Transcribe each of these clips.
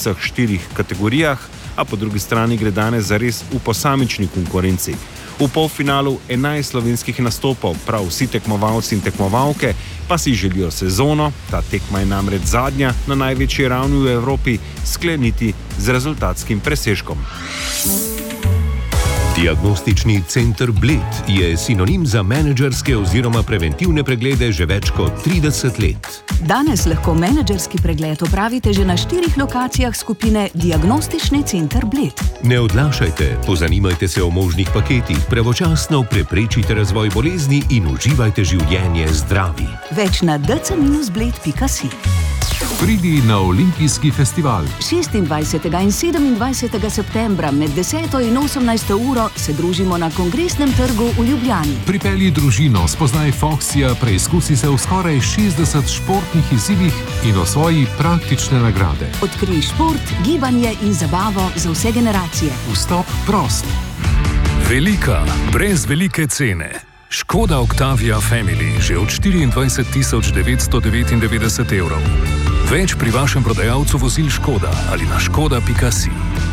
vseh 4 kategorijah, a po drugi strani gre danes zares v posamični konkurenci. V polfinalu 11 slovenskih nastopov, prav vsi tekmovalci in tekmovalke pa si želijo sezono, ta tekma je namreč zadnja na največji ravni v Evropi, skleniti z rezultatskim presežkom. Diagnostični center Bled je sinonim za menedžerske oziroma preventivne preglede že več kot 30 let. Danes lahko menedžerski pregled opravite že na 4 lokacijah skupine Diagnostični center Bled. Ne odlašajte, pozanimajte se o možnih paketih, pravočasno preprečite razvoj bolezni in uživajte življenje zdravi. Več na dc-bled.si. Pridi na Olimpijski festival. 26. in 27. septembra med 10. in 18. uro se družimo na Kongresnem trgu v Ljubljani. Pripelji družino, spoznaj Foxija, preizkusi se v skoraj 60 športnih izzivih in osvoji praktične nagrade. Odkrij šport, gibanje in zabavo za vse generacije. Vstop prost. Velika, brez velike cene. Škoda Octavia Family že od 24.999 evrov. Več pri vašem prodajalcu vozil Škoda ali na škoda.si.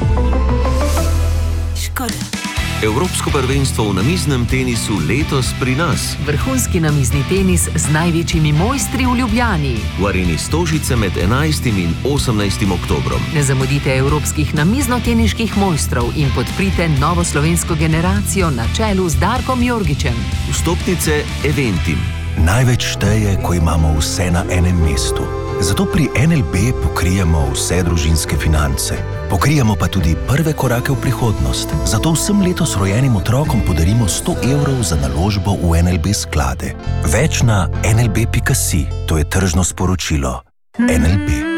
Škoda. Evropsko prvenstvo v namiznem tenisu letos pri nas. Vrhunski namizni tenis z največjimi mojstri v Ljubljani. V areni Stožice med 11. in 18. oktobrom. Ne zamudite evropskih namizno-teniških mojstrov in podprite novo slovensko generacijo na čelu z Darkom Jorgičem. Vstopnice Eventim. Največ šteje, ko imamo vse na enem mestu. Zato pri NLB pokrijemo vse družinske finance. Pokrijemo pa tudi prve korake v prihodnost. Zato vsem letos rojenim otrokom podarimo 100 evrov za naložbo v NLB sklade. Več na nlb.si. To je tržno sporočilo. NLB.